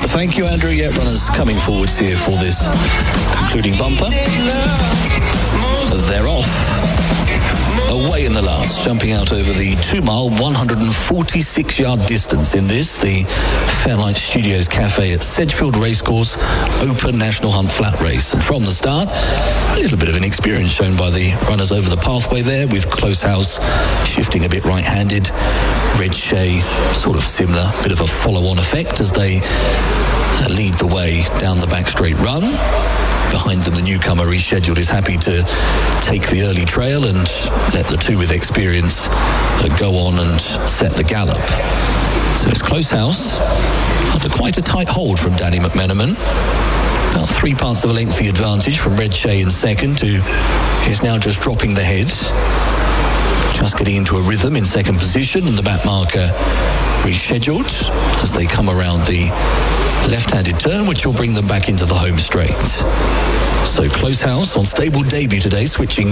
Thank you, Andrew. Yeah, runners coming forwards here for this concluding bumper. They're off. Away in the last, jumping out over the 2-mile, 146-yard distance in this, the Fairlight Studios Cafe at Sedgefield Racecourse Open National Hunt Flat Race. And from the start, a little bit of inexperience shown by the runners over the pathway there, with Close House shifting a bit right-handed. Red Shay, sort of similar, bit of a follow-on effect as they lead the way down the back straight run. Behind them, the newcomer Rescheduled is happy to take the early trail and let the two with experience go on and set the gallop. So it's Close House under quite a tight hold from Danny McMenamin. About 3 parts of a length the advantage from Red Shay in second, who is now just dropping the head. Just getting into a rhythm in second position, and the back marker Rescheduled as they come around the left-handed turn, which will bring them back into the home straight. So Close House on stable debut today, switching